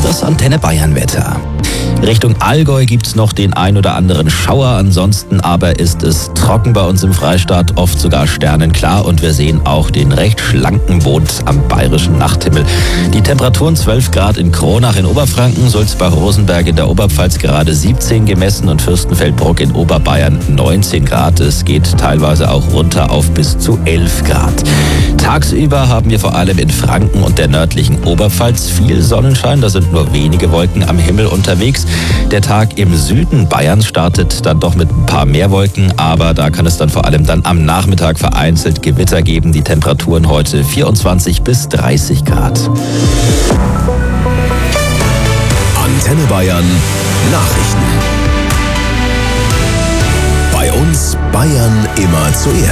Das Antenne Bayern Wetter. Richtung Allgäu gibt's noch den ein oder anderen Schauer, ansonsten aber ist es trocken bei uns im Freistaat, oft sogar sternenklar und wir sehen auch den recht schlanken Mond am bayerischen Nachthimmel. Die Temperaturen 12 Grad in Kronach in Oberfranken, Sulzbach-Rosenberg in der Oberpfalz gerade 17 gemessen und Fürstenfeldbruck in Oberbayern 19 Grad. Es geht teilweise auch runter auf bis zu 11 Grad. Tagsüber haben wir vor allem in Franken und der nördlichen Oberpfalz viel Sonnenschein, da sind nur wenige Wolken am Himmel unterwegs. Der Tag im Süden Bayerns startet dann doch mit ein paar mehr Wolken, aber da kann es dann vor allem dann am Nachmittag vereinzelt Gewitter geben. Die Temperaturen heute 24 bis 30 Grad. Antenne Bayern Nachrichten. Bei uns Bayern immer zuerst.